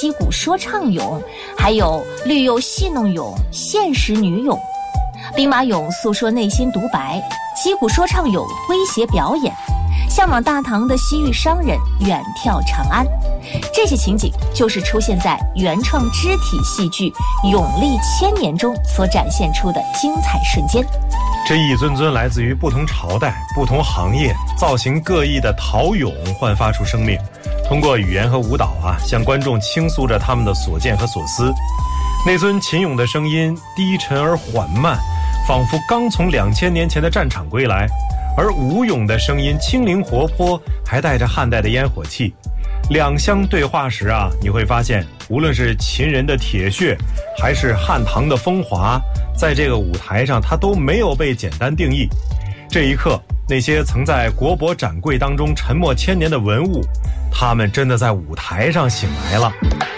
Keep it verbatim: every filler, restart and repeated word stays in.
击鼓说唱咏，还有绿釉戏弄咏、现实女咏。兵马俑诉说内心独白，击鼓说唱咏诙谐表演，向往大唐的西域商人远眺长安。这些情景就是出现在原创肢体戏剧《永历千年》中所展现出的精彩瞬间。 这一尊尊来自于不同朝代、不同行业、造型各异的陶俑焕发出生命，通过语言和舞蹈啊，向观众倾诉着他们的所见和所思。那尊秦俑的声音低沉而缓慢，仿佛刚从两千年前的战场归来，而吴俑的声音轻灵活泼，还带着汉代的烟火气。两相对话时啊，你会发现，无论是秦人的铁血，还是汉唐的风华，在这个舞台上，它都没有被简单定义。这一刻，那些曾在国博展柜当中沉默千年的文物，他们真的在舞台上醒来了。